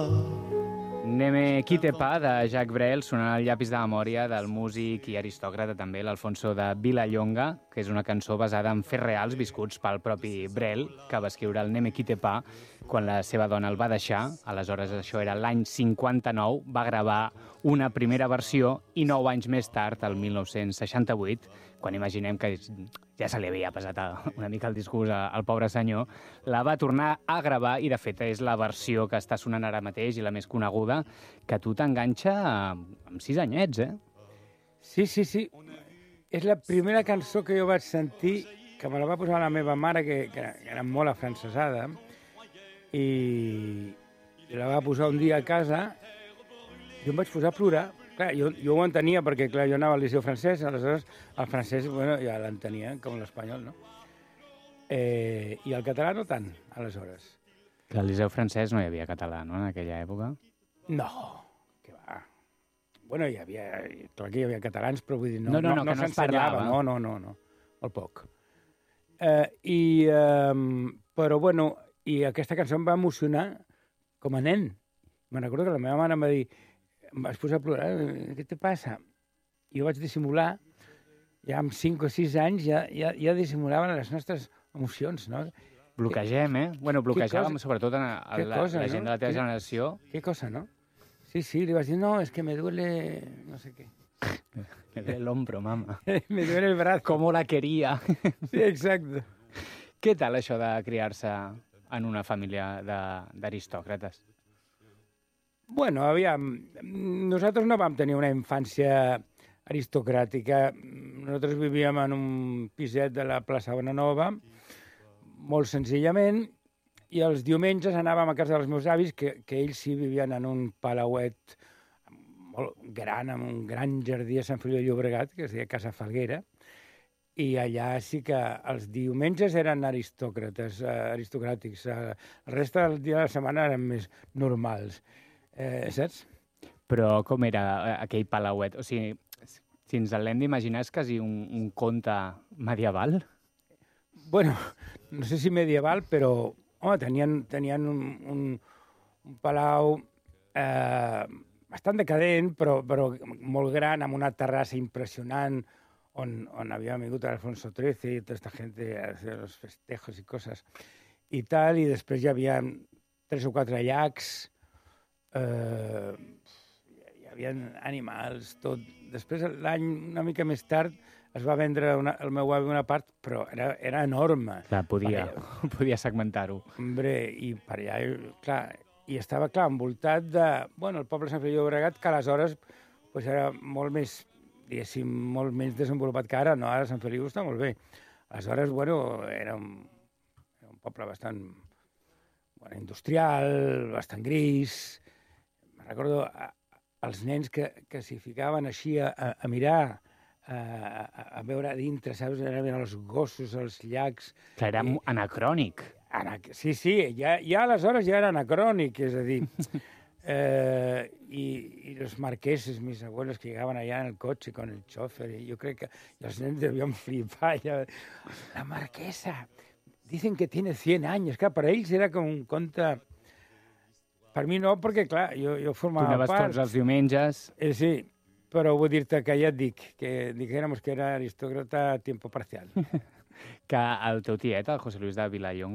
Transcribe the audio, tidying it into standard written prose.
Neme qui te pa, de Jacques Brel, sonant el llapis de memòria del músic i aristòcrata també, l'Alfonso de Vilallonga, que és una cançó basada en fets reals viscuts pel propi Brel, que va escriure el Neme qui te pa quan la seva dona el va deixar. Aleshores, això era l'any 59, va gravar una primera versió i 9 anys més tard, el 1968, quan imaginem que ja se li havia passat una mica el discurs al pobre senyor, la va tornar a gravar i, de fet, és la versió que està sonant ara mateix i la més coneguda, que tu t'enganxa amb 6 anyets, eh? Sí. És la primera cançó que jo vaig sentir, que me la va posar la meva mare, que era molt afrancesada, i la va posar un dia a casa, i jo em vaig posar a plorar. Clar, jo ho entenia perquè, clar, jo anava al liceu francès, aleshores el francès, bueno, ja l'entenia, com l'espanyol, no? I el català no tant, aleshores. Que al liceu francès no hi havia català, no?, en aquella època. No, què va. Bueno, clar que hi havia catalans, però vull dir, No, que no es parlava. No, molt poc. Però, bueno, i aquesta cançó em va emocionar com a nen. Me'n recordo que la meva mare em va dir, em vas posar a plorar, què te passa? I jo vaig dissimular, ja amb 5 o 6 anys ja dissimulaven les nostres emocions, no? Bloquegem, eh? Bueno, bloquejàvem sobretot la gent de la teva generació. Qué cosa, ¿no? Sí, li vas dir, no, es que me duele no sé qué. Me duele el hombro, mama. Me duele el brazo. Cómo la quería. Sí, exacte. Què tal això de criar-se en una família d'aristòcrates? Bueno, aviam, nosaltres no vam tenir una infància aristocràtica. Nosaltres vivíem en un piset de la plaça Bonanova, molt senzillament, i els diumenges anàvem a casa dels meus avis, que ells sí vivien en un palauet molt gran, amb un gran jardí a Sant Feliu de Llobregat, que es deia Casa Falguera, i allà sí que els diumenges eren aristocràtics. El resta del dia de la setmana eren més normals. Saps? Però com era aquell palauet? O sigui, si ens l'hem d'imaginar, és quasi un conte medieval? Bueno, no sé si medieval, però home, tenien un palau bastant decadent, però molt gran, amb una terrassa impressionant, on havia vingut Alfonso XIII i tota aquesta gent a fer els festejos i coses i tal, i després hi havia 3 o 4 llacs, hi havia animals, tot. Després, l'any una mica més tard, es va vendre el meu avi una part, però era enorme. Clar, podia segmentar-ho. Hombre, i per allà, clar, i estava, clar, envoltat de, bueno, el poble de Sant Feliu de Llobregat, que aleshores era molt més, diguéssim, molt menys desenvolupat que ara, no? Ara Sant Feliu està molt bé. Aleshores, bueno, era un poble bastant industrial, bastant gris. Me'n recordo els nens que s'hi ficaven així a mirar, a veure a dintre, saps? Anaven els gossos, els llacs... Clar, era anacrònic. Sí, ja aleshores ja era anacrònic, és a dir... y los marqueses, mis abuelos, que llegaban allá en el coche con el chofer, y yo creo que los niños debían flipar. La marquesa, dicen que tiene 100 anys. Clar, per ells era com un conte... Per mi no, perquè, clar, jo formava part... Tu anaves tots els diumenges... Sí, però vull dir-te que ja et dic, que dijéramos que era aristòcrata a tiempo parcial. Que el teu tiet, el José Luis de Vilallonga,